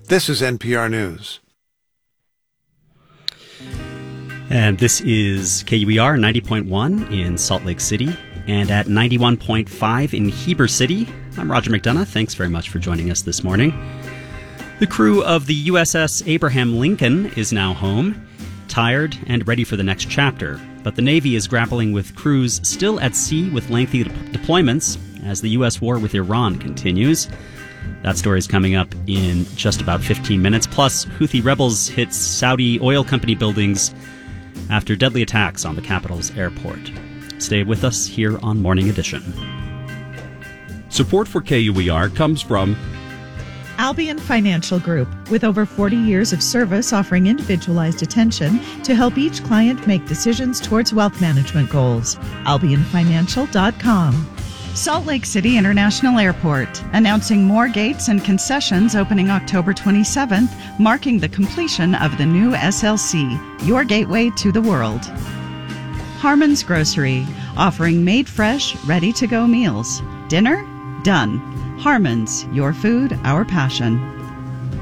This is NPR News. And this is KUER 90.1 in Salt Lake City and at 91.5 in Heber City. I'm Roger McDonough. Thanks very much for joining us this morning. The crew of the USS Abraham Lincoln is now home, tired and ready for the next chapter. But the Navy is grappling with crews still at sea with lengthy deployments as the U.S. war with Iran continues. That story is coming up in just about 15 minutes. Plus, Houthi rebels hit Saudi oil company buildings after deadly attacks on the capital's airport. Stay with us here on Morning Edition. Support for KUER comes from Albion Financial Group, with over 40 years of service offering individualized attention to help each client make decisions towards wealth management goals. AlbionFinancial.com. Salt Lake City International Airport, announcing more gates and concessions opening October 27th, marking the completion of the new SLC, your gateway to the world. Harmon's Grocery, offering made fresh, ready-to-go meals. Dinner? Done. Harmon's, your food, our passion.